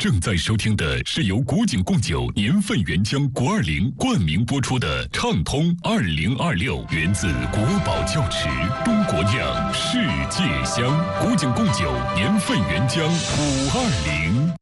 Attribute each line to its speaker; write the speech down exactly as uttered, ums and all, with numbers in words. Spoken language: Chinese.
Speaker 1: 正在收听的是由古井贡酒年份原浆国二零冠名播出的畅通二零二六，源自国宝窖池，中国酿，世界香。古井贡酒年份原浆五二零。